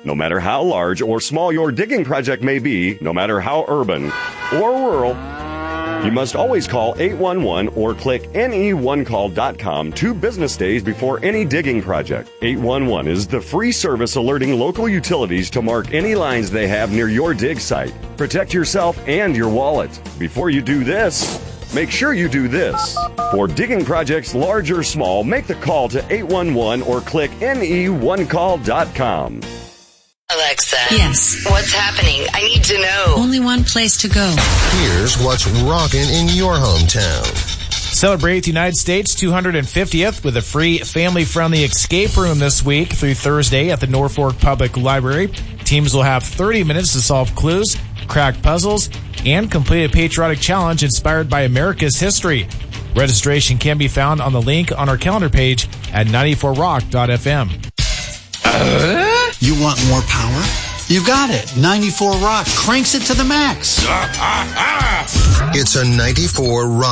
No matter how large or small your digging project may be, no matter how urban or rural, you must always call 811 or click ne1call.com 2 business days before any digging project. 811 is the free service alerting local utilities to mark any lines they have near your dig site. Protect yourself and your wallet. Before you do this, make sure you do this. For digging projects large or small, make the call to 811 or click ne1call.com. Alexa. Yes. What's happening? I need to know. Only one place to go. Here's what's rocking in your hometown. Celebrate the United States 250th with a free family-friendly escape room this week through Thursday at the Norfolk Public Library. Teams will have 30 minutes to solve clues, crack puzzles, and complete a patriotic challenge inspired by America's history. Registration can be found on the link on our calendar page at 94rock.fm. You want more power? You got it. 94 Rock cranks it to the max. It's a 94 Rock.